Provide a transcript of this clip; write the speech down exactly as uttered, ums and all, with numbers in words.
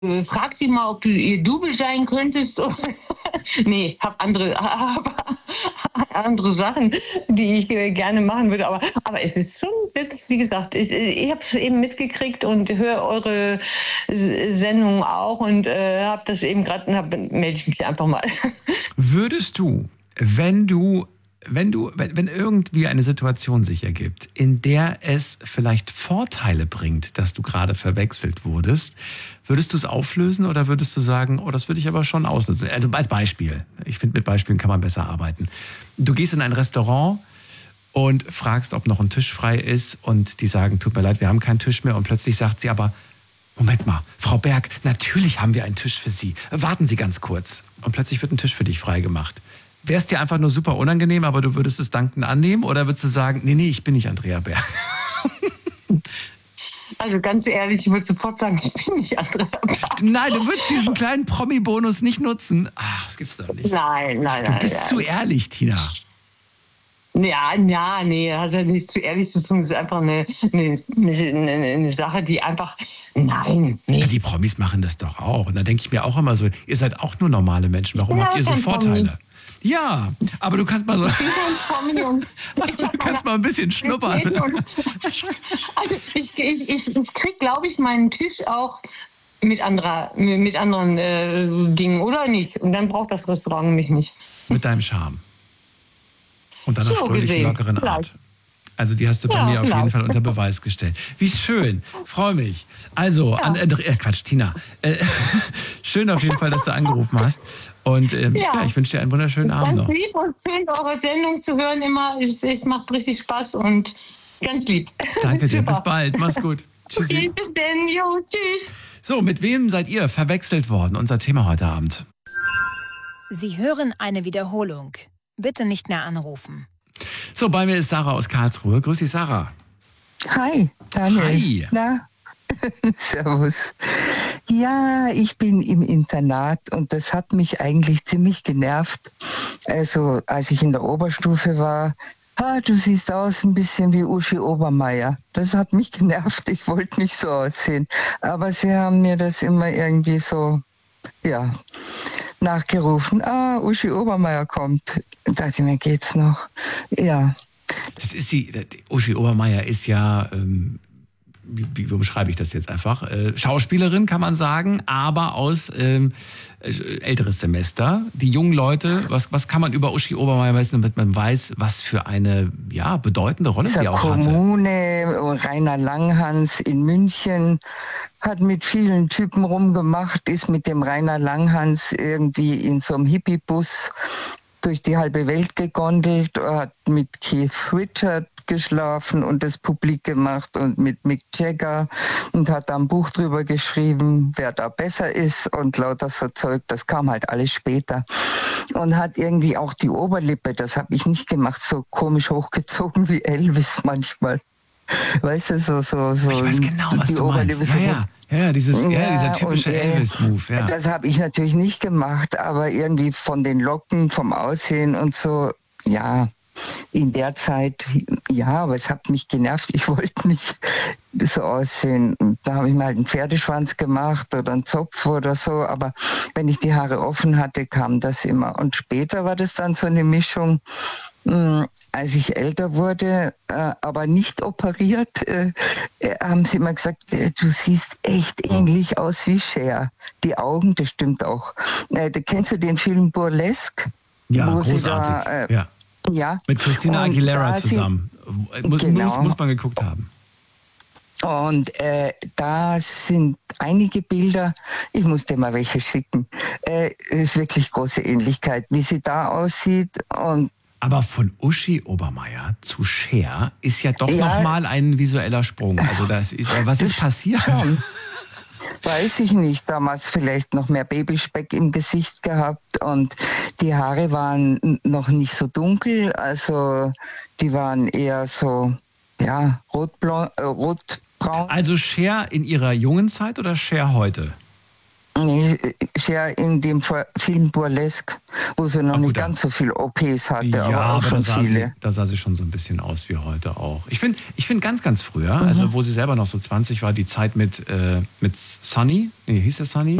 äh, frag sie mal, ob du ihr Double sein könntest. Nee, hab andere, hab andere Sachen, die ich äh, gerne machen würde. Aber, aber es ist schon wirklich, wie gesagt, ich, ich habe es eben mitgekriegt und höre eure äh, Sendung auch und äh, habe das eben gerade, melde ich mich einfach mal. Würdest du, wenn du Wenn du, wenn, wenn irgendwie eine Situation sich ergibt, in der es vielleicht Vorteile bringt, dass du gerade verwechselt wurdest, würdest du es auflösen oder würdest du sagen, oh, das würde ich aber schon auslösen? Also als Beispiel. Ich finde, mit Beispielen kann man besser arbeiten. Du gehst in ein Restaurant und fragst, ob noch ein Tisch frei ist und die sagen, tut mir leid, wir haben keinen Tisch mehr und plötzlich sagt sie aber, Moment mal, Frau Berg, natürlich haben wir einen Tisch für Sie. Warten Sie ganz kurz. Und plötzlich wird ein Tisch für dich freigemacht. Wäre es dir einfach nur super unangenehm, aber du würdest es dankend annehmen? Oder würdest du sagen, nee, nee, ich bin nicht Andrea Berg? Also ganz ehrlich, ich würde sofort sagen, ich bin nicht Andrea Berg. Nein, du würdest diesen kleinen Promi-Bonus nicht nutzen. Ach, das gibt's doch nicht. Nein, nein, nein. Du bist nein. zu ehrlich, Tina. Ja, ja, nee, hat ja nichts zu ehrlich zu tun. Das ist einfach eine, eine, eine, eine Sache, die einfach, nein, nee. Ja, die Promis machen das doch auch. Und da denke ich mir auch immer so, ihr seid auch nur normale Menschen. Warum ja, habt ihr so Vorteile? Promi. Ja, aber du kannst mal so. Du kannst mal ein bisschen schnuppern. Also ich, ich, ich, ich krieg, glaube ich, meinen Tisch auch mit, anderer, mit anderen äh, Dingen, oder nicht? Und dann braucht das Restaurant mich nicht. Mit deinem Charme. Und deiner so fröhlichen, gesehen. lockeren Art. Vielleicht. Also die hast du bei ja, mir auf jeden Fall unter Beweis gestellt. Wie schön, freue mich. Also, ja. an, äh, Quatsch, Tina. Äh, schön auf jeden Fall, dass du angerufen hast. Und ähm, ja. ja, ich wünsche dir einen wunderschönen ganz Abend noch. Ganz lieb und schön, eure Sendung zu hören immer. Es, es macht richtig Spaß und ganz lieb. Danke dir, bis bald, mach's gut. Tschüssi. Okay, bis dann, jo, tschüss. So, mit wem seid ihr verwechselt worden? Unser Thema heute Abend. Sie hören eine Wiederholung. Bitte nicht mehr anrufen. So, bei mir ist Sarah aus Karlsruhe. Grüß dich, Sarah. Hi, Daniel. Hi. Na? Servus. Ja, ich bin im Internat und das hat mich eigentlich ziemlich genervt. Also, als ich in der Oberstufe war, ah, du siehst aus ein bisschen wie Uschi Obermeier. Das hat mich genervt. Ich wollte nicht so aussehen. Aber sie haben mir das immer irgendwie so, ja, nachgerufen. Ah, Uschi Obermeier kommt. Da dachte ich mir, geht's noch? Ja. Das ist sie, Uschi Obermeier ist ja, ähm, wie, wie beschreibe ich das jetzt einfach? Äh, Schauspielerin, kann man sagen, aber aus ähm, älteres Semester. Die jungen Leute, was, was kann man über Uschi Obermeier wissen, damit man weiß, was für eine ja, bedeutende Rolle sie auch hatte? Kommune, Rainer Langhans in München, hat mit vielen Typen rumgemacht, ist mit dem Rainer Langhans irgendwie in so einem Hippie-Bus durch die halbe Welt gegondelt, hat mit Keith Richard geschlafen und das publik gemacht und mit Mick Jagger und hat da ein Buch drüber geschrieben, wer da besser ist und lauter so Zeug, das kam halt alles später. Und hat irgendwie auch die Oberlippe, das habe ich nicht gemacht, so komisch hochgezogen wie Elvis manchmal. Weißt du, so, so, so. Ich weiß genau, was die du Oberlippe meinst. So ja, ja. ja, dieses, ja, ja, dieser typische und, äh, Elvis-Move. Ja. Das habe ich natürlich nicht gemacht, aber irgendwie von den Locken, vom Aussehen und so, ja, in der Zeit, ja, aber es hat mich genervt. Ich wollte nicht so aussehen. Da habe ich mal halt einen Pferdeschwanz gemacht oder einen Zopf oder so, aber wenn ich die Haare offen hatte, kam das immer. Und später war das dann so eine Mischung, mh, als ich älter wurde, äh, aber nicht operiert, äh, äh, haben sie immer gesagt, äh, du siehst echt ähnlich aus wie Cher. Die Augen, das stimmt auch. Äh, kennst du den Film Burlesque? Ja, wo großartig. Sie da, äh, ja. Ja. Mit Christina Aguilera zusammen. Sie, muss, genau. muss, muss man geguckt haben. Und äh, da sind einige Bilder, ich muss dir mal welche schicken. Äh, ist wirklich große Ähnlichkeit, wie sie da aussieht. Und aber von Uschi Obermeier zu Cher ist ja doch ja, nochmal ein visueller Sprung. Also das ist, was ist passiert? Schon. Weiß ich nicht, damals vielleicht noch mehr Babyspeck im Gesicht gehabt und die Haare waren noch nicht so dunkel, also die waren eher so, ja, rotblond, äh, rotbraun. Also Cher in ihrer jungen Zeit oder Cher heute? Nee, Cher in dem Film Burlesque, wo sie noch Ach, gut, nicht dann. ganz so viel O Ps hatte, Ja, aber auch aber da schon sah, sie, viele. da sah sie schon so ein bisschen aus wie heute auch. Ich finde ich find ganz, ganz früher, also wo sie selber noch so zwanzig war, die Zeit mit, äh, mit Sunny, nee, hieß der Sunny?